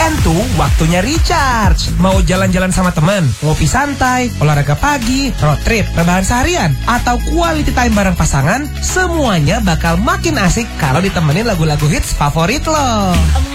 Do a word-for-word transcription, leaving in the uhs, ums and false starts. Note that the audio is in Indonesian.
Weekend tuh waktunya recharge. Mau jalan-jalan sama teman, ngopi santai, olahraga pagi, road trip, rebahan seharian, atau quality time bareng pasangan, semuanya bakal makin asik kalau ditemenin lagu-lagu hits favorit lo.